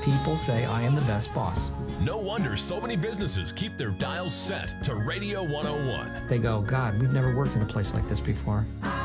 People say I am the best boss. No wonder so many businesses keep their dials set to Radio 101. They go, God, we've never worked in a place like this before.